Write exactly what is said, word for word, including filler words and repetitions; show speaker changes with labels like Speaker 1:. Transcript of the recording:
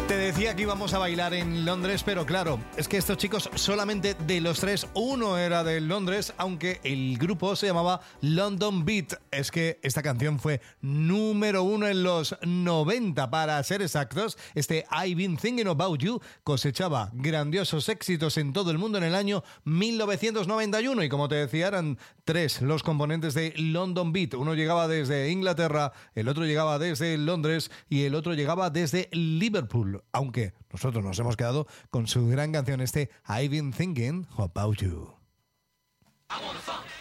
Speaker 1: Te decía que íbamos a bailar en Londres, pero claro, es que estos chicos solamente de los tres, uno era de Londres, aunque el grupo se llamaba London Beat. Es que esta canción fue número uno en los noventa, para ser exactos. Este I've Been Thinking About You cosechaba grandiosos éxitos en todo el mundo en el año mil novecientos noventa y uno. Y como te decía, eran tres los componentes de London Beat. Uno llegaba desde Inglaterra, el otro llegaba desde Londres y el otro llegaba desde Liverpool. Aunque nosotros nos hemos quedado con su gran canción, este I've Been Thinking About You.
Speaker 2: I wanna funk.